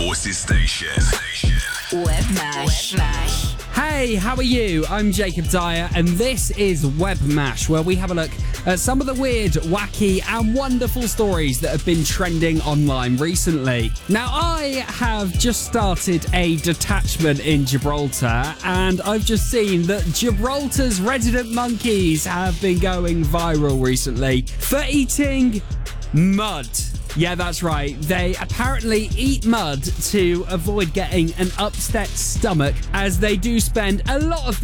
Forces Station. Webmash. Hey, how are you? I'm Jacob Dyer, and this is Webmash, where we have a look at some of the weird, wacky, and wonderful stories that have been trending online recently. Now, I have just started a detachment in Gibraltar, and I've just seen that Gibraltar's resident monkeys have been going viral recently for eating mud. Yeah, that's right. They apparently eat mud to avoid getting an upset stomach, as they do spend a lot of